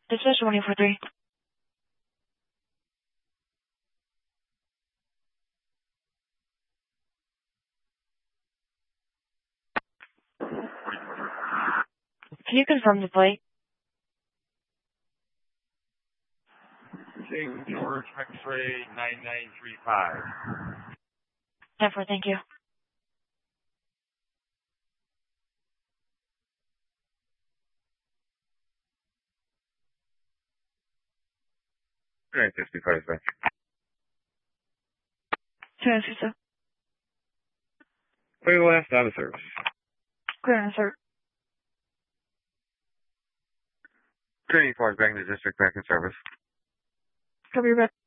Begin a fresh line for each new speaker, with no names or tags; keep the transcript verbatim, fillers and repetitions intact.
Dispatch one four three. Can you confirm the plate?
King George X-ray nine nine three five.
ten four, thank you.
All right, sixty-five, sir.
two nine six two.
Clear the last out of service.
Clear and insert.
Training Force back in the district, back in service.
Cover your back.